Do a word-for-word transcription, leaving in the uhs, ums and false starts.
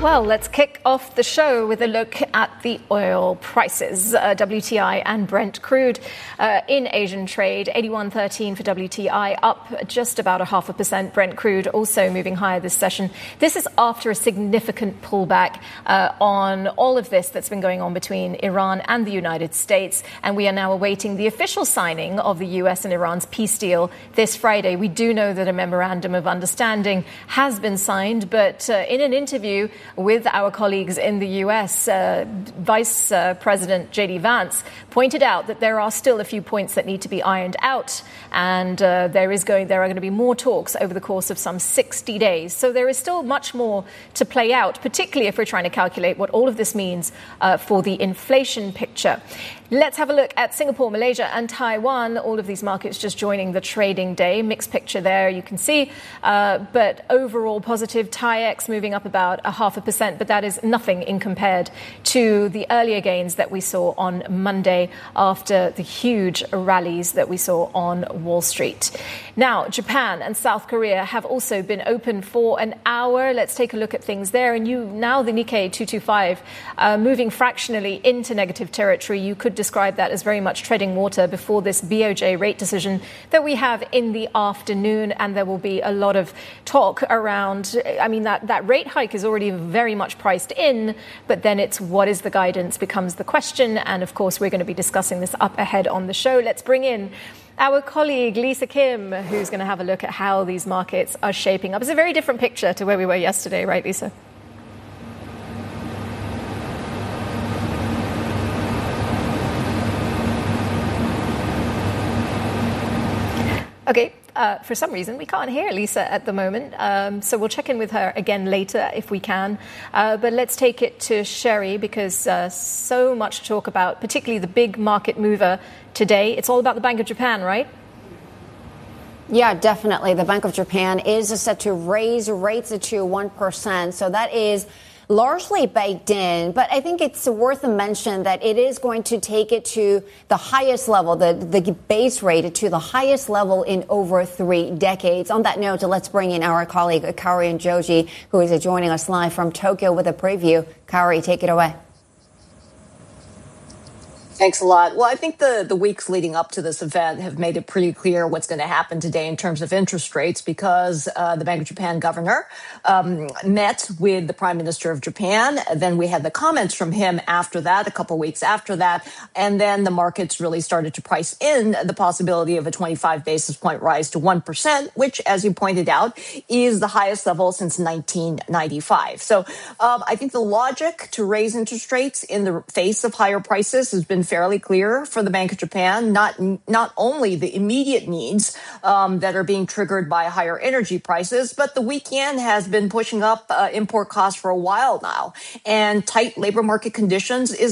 Well, let's kick off the show with a look at the oil prices. Uh, W T I and Brent crude uh, in Asian trade, eighty-one thirteen for W T I, up just about a half a percent. Brent crude also moving higher this session. This is after a significant pullback uh, on all of this that's been going on between Iran and the United States. And we are now awaiting the official signing of the U S and Iran's peace deal this Friday. We do know that a memorandum of understanding has been signed, but uh, in an interview with our colleagues in the U S, uh, Vice uh, President J D Vance pointed out that there are still a few points that need to be ironed out, and uh, there is going there are going to be more talks over the course of some sixty days. So there is still much more to play out, particularly if we're trying to calculate what all of this means uh, for the inflation picture. Let's have a look at Singapore, Malaysia and Taiwan. All of these markets just joining the trading day. Mixed picture there, you can see. Uh, but overall positive. TAIEX moving up about a half a percent, but that is nothing in compared to the earlier gains that we saw on Monday after the huge rallies that we saw on Wall Street. Now, Japan and South Korea have also been open for an hour. Let's take a look at things there. And you now the Nikkei two twenty-five uh, moving fractionally into negative territory. You could describe that as very much treading water before this B O J rate decision that we have in the afternoon. And there will be a lot of talk around, I mean, that, that rate hike is already very much priced in, but then it's what is the guidance becomes the question. And of course, we're going to be discussing this up ahead on the show. Let's bring in our colleague Lisa Kim, who's going to have a look at how these markets are shaping up. It's a very different picture to where we were yesterday, right, Lisa? Okay, uh, for some reason, we can't hear Lisa at the moment, um, so we'll check in with her again later if we can. Uh, but let's take it to Sherry, because uh, so much to talk about, particularly the big market mover today. It's all about the Bank of Japan, right? Yeah, definitely. The Bank of Japan is set to raise rates to one percent, so that is largely baked in, but I think it's worth a mention that it is going to take it to the highest level, the, the base rate to the highest level in over three decades. On that note, let's bring in our colleague, Kaori Joji, who is joining us live from Tokyo with a preview. Kaori, take it away. Thanks a lot. Well, I think the, the weeks leading up to this event have made it pretty clear what's going to happen today in terms of interest rates, because uh, the Bank of Japan governor um, met with the Prime Minister of Japan. Then we had the comments from him after that, a couple of weeks after that. And then the markets really started to price in the possibility of a twenty-five basis point rise to one percent, which, as you pointed out, is the highest level since nineteen ninety-five. So um, I think the logic to raise interest rates in the face of higher prices has been fairly clear for the Bank of Japan, not not only the immediate needs um, that are being triggered by higher energy prices, but the weak yen has been pushing up uh, import costs for a while now. And tight labor market conditions is